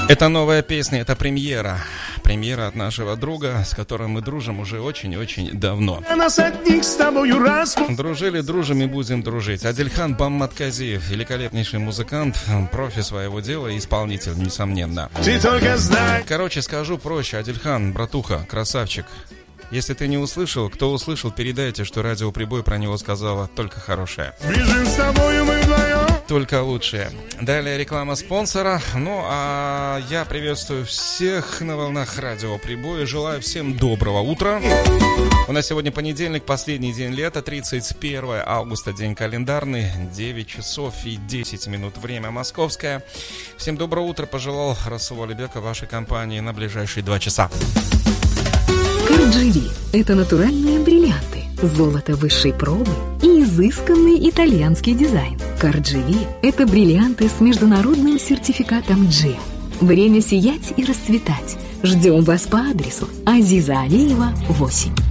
Это новая песня, это премьера. Премьера от нашего друга, с которым мы дружим уже очень-очень давно. Дружили, дружим и будем дружить. Адельхан Бамматказиев, великолепнейший музыкант, профи своего дела и исполнитель, несомненно. Короче, скажу проще. Адельхан, братуха, красавчик. Если ты не услышал, кто услышал, передайте, что Радио Прибой про него сказала только хорошее. Бежим с тобою мы вдвоем. Только лучшее. Далее реклама спонсора. Ну, а я приветствую всех на волнах Радио Прибой. Желаю всем доброго утра. У нас сегодня понедельник, последний день лета, 31 августа, день календарный, 9 часов и 10 минут, время московское. Всем доброго утра пожелал Расул Алибеков вашей компании на ближайшие 2 часа. Кардживи – это натуральные бриллианты, золото высшей пробы и изысканный итальянский дизайн. Кардживи – это бриллианты с международным сертификатом GEM. Время сиять и расцветать. Ждем вас по адресу Азиза Алиева, 8.